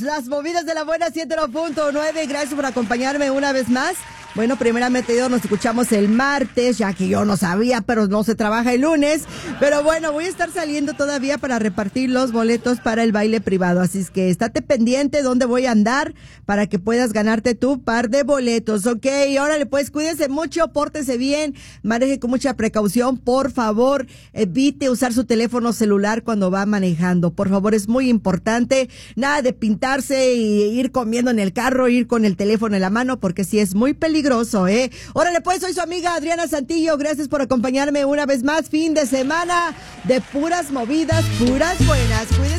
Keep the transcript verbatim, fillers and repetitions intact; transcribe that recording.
las movidas de la buena ciento uno punto nueve. Gracias por acompañarme una vez más. Bueno, primeramente Dios, nos escuchamos el martes, ya que yo no sabía, pero no se trabaja el lunes. Pero bueno, voy a estar saliendo todavía para repartir los boletos para el baile privado. Así es que estate pendiente dónde voy a andar para que puedas ganarte tu par de boletos, ¿ok? Órale, pues cuídense mucho, pórtese bien, maneje con mucha precaución. Por favor, evite usar su teléfono celular cuando va manejando. Por favor, es muy importante. Nada de pintarse y ir comiendo en el carro, ir con el teléfono en la mano, porque sí es muy peligroso. Peligroso, ¿eh? Órale, pues, soy su amiga Adriana Santillo. Gracias por acompañarme una vez más. Fin de semana de puras movidas, puras buenas. Cuídense.